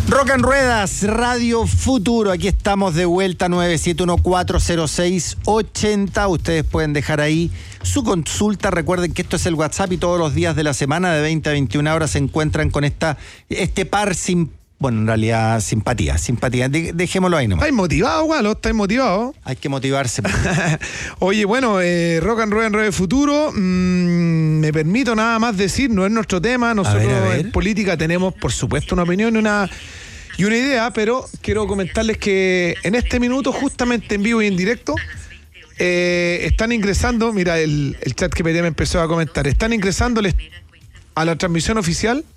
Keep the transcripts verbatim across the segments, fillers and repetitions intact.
Rock en Ruedas, Radio Futuro. Aquí estamos de vuelta, nueve siete uno cuatro cero seis ocho cero. Ustedes pueden dejar ahí su consulta. Recuerden que esto es el WhatsApp y todos los días de la semana de veinte a veintiuna horas se encuentran con esta este par sin... Bueno, en realidad, simpatía, simpatía. De, dejémoslo ahí nomás. ¿Estáis motivado, Gualo? ¿Estáis motivado? Hay que motivarse. Oye, bueno, eh, Rock and Roll en Radio Futuro, mmm, me permito nada más decir, no es nuestro tema, nosotros a ver, a ver. En política tenemos, por supuesto, una opinión y una, y una idea, pero quiero comentarles que en este minuto, justamente en vivo y en directo, eh, están ingresando, mira, el, el chat que P D me empezó a comentar, están ingresando a la transmisión oficial.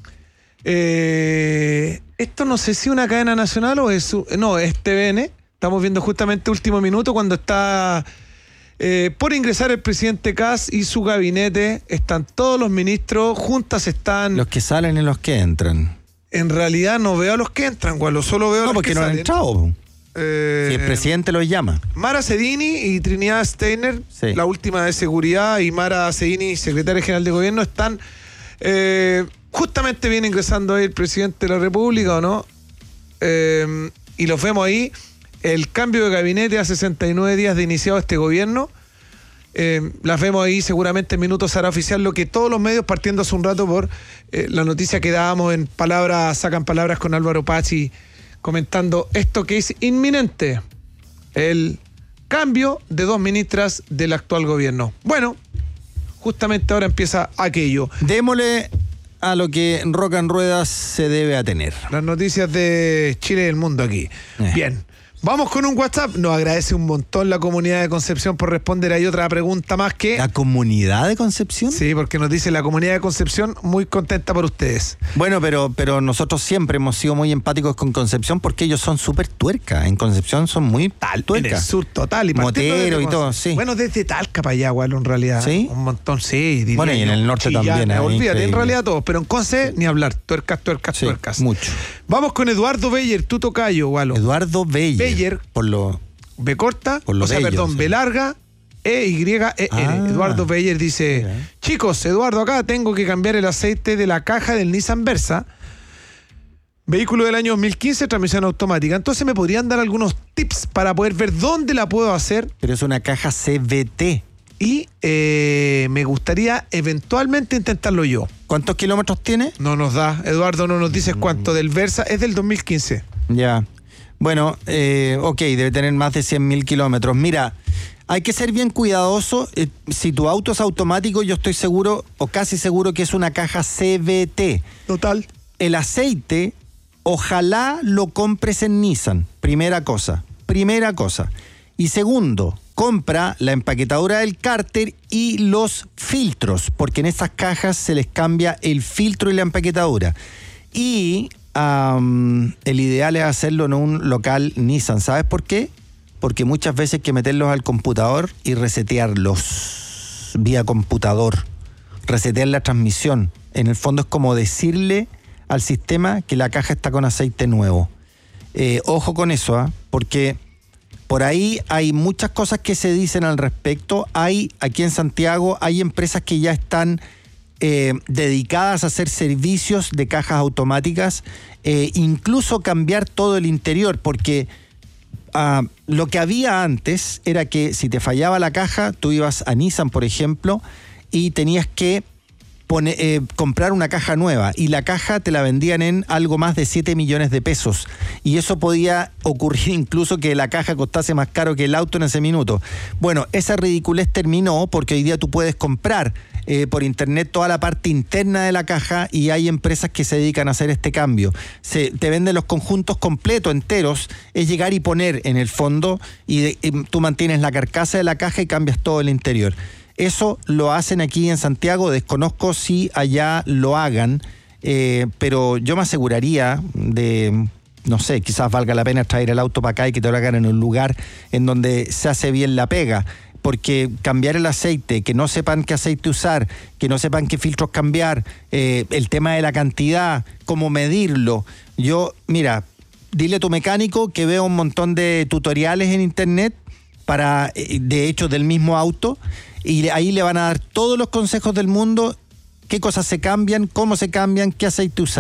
Eh, esto no sé si es una cadena nacional o es no, es T V N. Estamos viendo justamente último minuto cuando está eh, por ingresar el presidente Kast y su gabinete. Están todos los ministros, juntas están. Los que salen y los que entran. En realidad no veo a los que entran, Gualo, solo veo a no, los que salen. No, porque no han entrado. Eh, si el presidente los llama. Mara Sedini y Trinidad Steiner, sí. La última de seguridad, y Mara Sedini, secretaria general de gobierno, están... Eh, justamente viene ingresando ahí el presidente de la República, ¿o no? Eh, y los vemos ahí. El cambio de gabinete a sesenta y nueve días de iniciado este gobierno. Eh, las vemos ahí, seguramente en minutos hará oficial lo que todos los medios, partiendo hace un rato por eh, la noticia que dábamos en palabras, sacan palabras con Álvaro Pazzi, comentando esto que es inminente. El cambio de dos ministras del actual gobierno. Bueno, justamente ahora empieza aquello. Démosle a lo que Rock en Ruedas se debe atener. Las noticias de Chile y el mundo aquí. Eh. Bien. Vamos con un WhatsApp. Nos agradece un montón la comunidad de Concepción por responder. Hay otra pregunta más que... ¿La comunidad de Concepción? Sí, porque nos dice la comunidad de Concepción muy contenta por ustedes. Bueno, pero, pero nosotros siempre hemos sido muy empáticos con Concepción porque ellos son súper tuercas. En Concepción son muy tal, tuercas. En el sur total. Y Motero y todo, sí. Bueno, desde Talca para allá, bueno, en realidad. ¿Sí? Un montón, sí. Bueno, y en el norte Chillán, también. Olvídate, increíble. En realidad todos. Pero en Conce, sí. Ni hablar. Tuercas, tuercas, sí, tuercas. Mucho. Vamos con Eduardo Beyer, tu tocayo, Gualo. Eduardo Beyer. Beyer. Por lo... B corta, por lo o sea, bello, perdón, sí. B larga, E Y E R. Ah, Eduardo Beyer dice, mira. Chicos, Eduardo acá, tengo que cambiar el aceite de la caja del Nissan Versa. Vehículo del año dos mil quince, transmisión automática. Entonces, ¿me podrían dar algunos tips para poder ver dónde la puedo hacer? Pero es una caja C V T. Y eh, me gustaría eventualmente intentarlo yo. ¿Cuántos kilómetros tiene? No nos da. Eduardo, no nos dices cuánto. Del Versa es del dos mil quince. Ya. Bueno, eh, ok, debe tener más de cien mil kilómetros. Mira, hay que ser bien cuidadoso. Eh, si tu auto es automático, yo estoy seguro, o casi seguro, que es una caja C V T. Total. El aceite, ojalá lo compres en Nissan. Primera cosa. Primera cosa. Y segundo, compra la empaquetadora del cárter y los filtros, porque en esas cajas se les cambia el filtro y la empaquetadura. Y... Um, el ideal es hacerlo en un local Nissan. ¿Sabes por qué? Porque muchas veces hay que meterlos al computador y resetearlos vía computador, resetear la transmisión. En el fondo es como decirle al sistema que la caja está con aceite nuevo. Eh, ojo con eso, ¿eh? Porque por ahí hay muchas cosas que se dicen al respecto. Hay, aquí en Santiago, hay empresas que ya están Eh, dedicadas a hacer servicios de cajas automáticas, eh, incluso cambiar todo el interior, porque uh, lo que había antes era que si te fallaba la caja, tú ibas a Nissan, por ejemplo, y tenías que poner, eh, comprar una caja nueva, y la caja te la vendían en algo más de siete millones de pesos, y eso podía ocurrir incluso que la caja costase más caro que el auto en ese minuto. Bueno, esa ridiculez terminó porque hoy día tú puedes comprar Eh, por internet toda la parte interna de la caja, y hay empresas que se dedican a hacer este cambio. Se, te venden los conjuntos completos, enteros. Es llegar y poner en el fondo, y, de, y tú mantienes la carcasa de la caja y cambias todo el interior. Eso lo hacen aquí en Santiago. Desconozco si allá lo hagan, eh, pero yo me aseguraría de... No sé, quizás valga la pena traer el auto para acá y que te lo hagan en un lugar en donde se hace bien la pega. Porque cambiar el aceite, que no sepan qué aceite usar, que no sepan qué filtros cambiar, eh, el tema de la cantidad, cómo medirlo. Yo, mira, dile a tu mecánico que vea un montón de tutoriales en internet, para, de hecho, del mismo auto, y ahí le van a dar todos los consejos del mundo, qué cosas se cambian, cómo se cambian, qué aceite usar.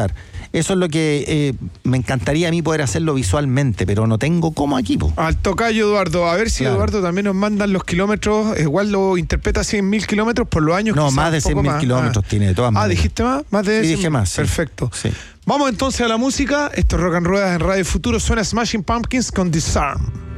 Eso es lo que eh, me encantaría a mí poder hacerlo visualmente, pero no tengo cómo aquí, po. Al tocayo Eduardo, a ver si Claro. Eduardo también nos mandan los kilómetros, igual lo interpreta cien mil kilómetros por los años. No, quizás más de un poco cien mil más. kilómetros Ah. tiene de todas Ah, maneras. ¿dijiste más? Más de Sí, cien dije mil. más, sí. Perfecto. Sí. Vamos entonces a la música. Esto es Rock and Ruedas en Radio Futuro. Suena Smashing Pumpkins con Disarm.